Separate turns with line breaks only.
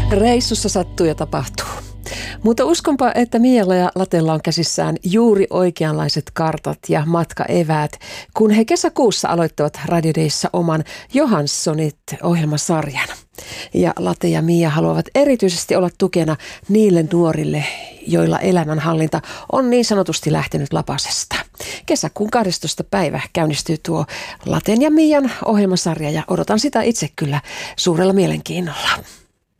Reissussa sattuu ja tapahtuu. Mutta uskonpa, että Mialla ja Latella on käsissään juuri oikeanlaiset kartat ja matkaeväät, kun he kesäkuussa aloittavat Radio Dayssa oman Johanssonit-ohjelmasarjan. Ja Late ja Mia haluavat erityisesti olla tukena niille nuorille, joilla elämänhallinta on niin sanotusti lähtenyt lapasesta. Kesäkuun 12. päivä käynnistyy tuo Laten ja Mian ohjelmasarja ja odotan sitä itse kyllä suurella mielenkiinnolla.